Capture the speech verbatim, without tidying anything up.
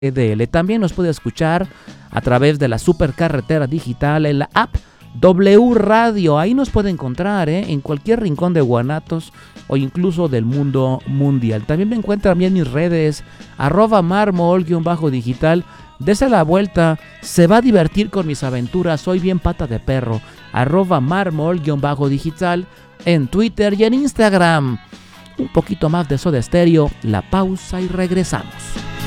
D L. También nos puede escuchar a través de la supercarretera digital en la app W Radio. Ahí nos puede encontrar ¿eh? en cualquier rincón de Guanatos o incluso del mundo mundial. También me encuentra a mí en mis redes, arroba marmol-digital. Dese la vuelta, se va a divertir con mis aventuras. Soy bien pata de perro, arroba marmol-digital en Twitter y en Instagram. Un poquito más de Soda Stereo, la pausa y regresamos.